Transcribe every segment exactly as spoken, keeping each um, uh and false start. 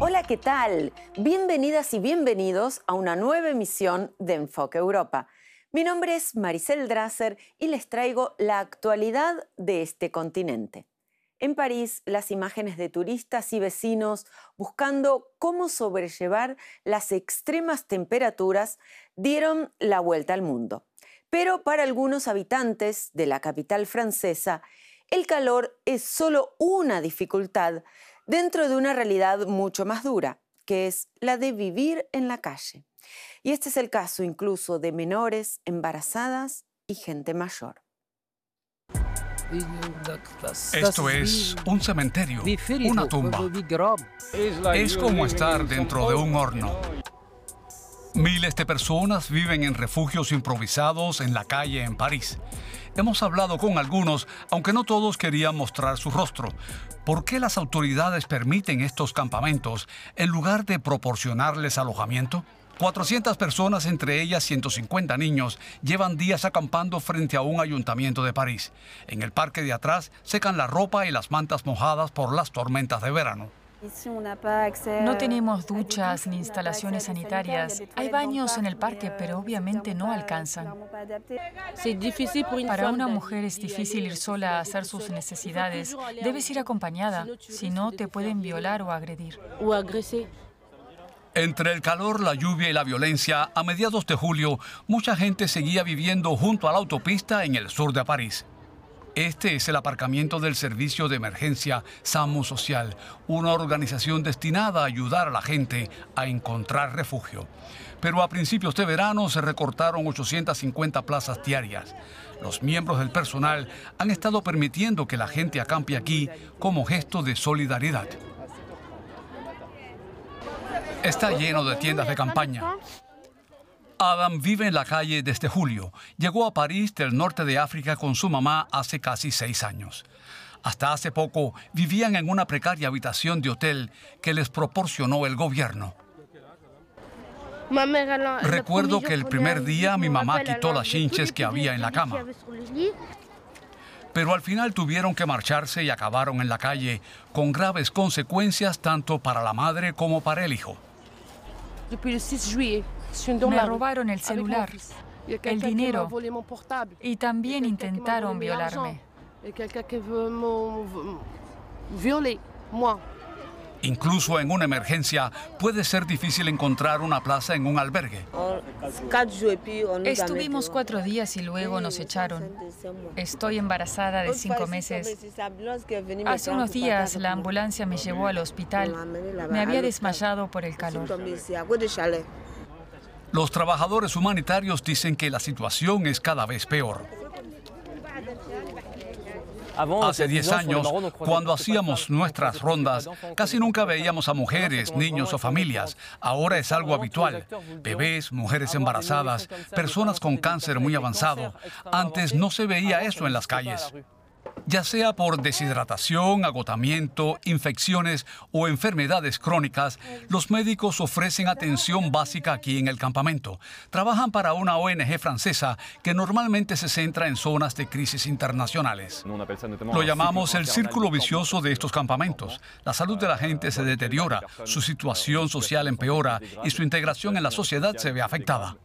Hola, ¿qué tal? Bienvenidas y bienvenidos a una nueva emisión de Enfoque Europa. Mi nombre es Maricel Drasser y les traigo la actualidad de este continente. En París, las imágenes de turistas y vecinos buscando cómo sobrellevar las extremas temperaturas dieron la vuelta al mundo. Pero para algunos habitantes de la capital francesa, el calor es solo una dificultad dentro de una realidad mucho más dura, que es la de vivir en la calle. Y este es el caso incluso de menores, embarazadas y gente mayor. Esto es un cementerio, una tumba. Es como estar dentro de un horno. Miles de personas viven en refugios improvisados en la calle en París. Hemos hablado con algunos, aunque no todos querían mostrar su rostro. ¿Por qué las autoridades permiten estos campamentos en lugar de proporcionarles alojamiento? cuatrocientas personas, entre ellas ciento cincuenta niños, llevan días acampando frente a un ayuntamiento de París. En el parque de atrás secan la ropa y las mantas mojadas por las tormentas de verano. No tenemos duchas ni instalaciones sanitarias. Hay baños en el parque, pero obviamente no alcanzan. Para una mujer es difícil ir sola a hacer sus necesidades. Debes ir acompañada, si no te pueden violar o agredir. Entre el calor, la lluvia y la violencia, a mediados de julio, mucha gente seguía viviendo junto a la autopista en el sur de París. Este es el aparcamiento del servicio de emergencia SAMU Social, una organización destinada a ayudar a la gente a encontrar refugio. Pero a principios de verano se recortaron ochocientas cincuenta plazas diarias. Los miembros del personal han estado permitiendo que la gente acampe aquí como gesto de solidaridad. Está lleno de tiendas de campaña. Adam vive en la calle desde julio. Llegó a París del norte de África con su mamá hace casi seis años. Hasta hace poco vivían en una precaria habitación de hotel que les proporcionó el gobierno. Recuerdo que el primer día mi mamá quitó las chinches que había en la cama. Pero al final tuvieron que marcharse y acabaron en la calle, con graves consecuencias tanto para la madre como para el hijo. Me robaron el celular, el dinero y también intentaron violarme. Incluso en una emergencia puede ser difícil encontrar una plaza en un albergue. Estuvimos cuatro días y luego nos echaron. Estoy embarazada de cinco meses. Hace unos días la ambulancia me llevó al hospital. Me había desmayado por el calor. Los trabajadores humanitarios dicen que la situación es cada vez peor. Hace diez años, cuando hacíamos nuestras rondas, casi nunca veíamos a mujeres, niños o familias. Ahora es algo habitual. Bebés, mujeres embarazadas, personas con cáncer muy avanzado. Antes no se veía eso en las calles. Ya sea por deshidratación, agotamiento, infecciones o enfermedades crónicas, los médicos ofrecen atención básica aquí en el campamento. Trabajan para una O N G francesa que normalmente se centra en zonas de crisis internacionales. Lo llamamos el círculo vicioso de estos campamentos. La salud de la gente se deteriora, su situación social empeora y su integración en la sociedad se ve afectada.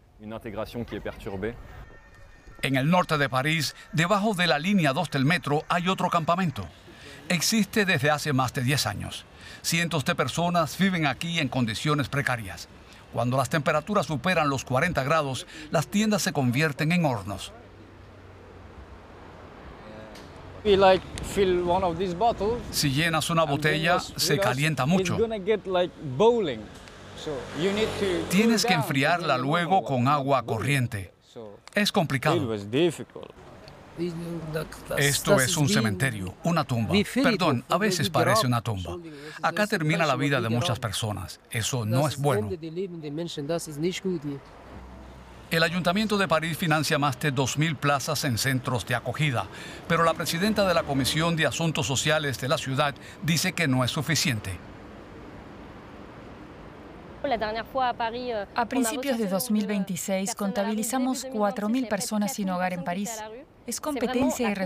En el norte de París, debajo de la línea dos del metro, hay otro campamento. Existe desde hace más de diez años. Cientos de personas viven aquí en condiciones precarias. Cuando las temperaturas superan los cuarenta grados, las tiendas se convierten en hornos. Si llenas una botella, se calienta mucho. Tienes que enfriarla luego con agua corriente. Es complicado. Esto es un cementerio, una tumba. Perdón, a veces parece una tumba. Acá termina la vida de muchas personas. Eso no es bueno. El Ayuntamiento de París financia más de dos mil plazas en centros de acogida, pero la presidenta de la Comisión de Asuntos Sociales de la ciudad dice que no es suficiente. A principios de dos mil veintiséis contabilizamos cuatro mil personas sin hogar en París. Es competencia y responsabilidad.